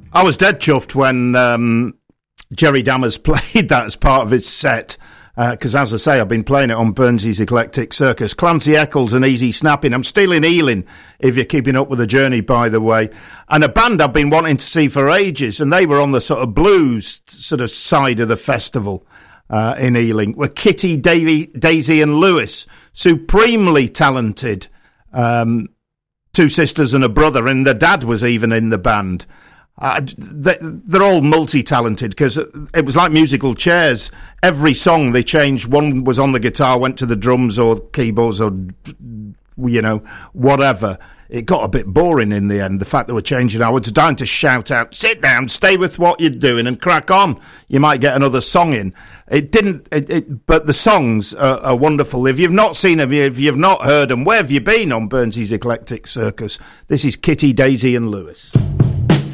I was dead chuffed when Jerry Dammers played that as part of his set. Because, as I say, I've been playing it on Burnsy's Eclectic Circus. Clancy Eccles and Easy Snapping. I'm still in Ealing, if you're keeping up with the journey, by the way. And a band I've been wanting to see for ages, and they were on the sort of blues sort of side of the festival in Ealing, were Kitty, Daisy and Lewis. Supremely talented two sisters and a brother, and their dad was even in the band. They're all multi-talented because it was like musical chairs. Every song they changed. One was on the guitar, went to the drums or keyboards or, whatever. It got a bit boring in the end, the fact that we're changing. I was dying to shout out, sit down, stay with what you're doing and crack on. You might get another song in. It didn't, but the songs are wonderful. If you've not seen them, if you've not heard them, where have you been on Burnsy's Eclectic Circus? This is Kitty, Daisy and Lewis.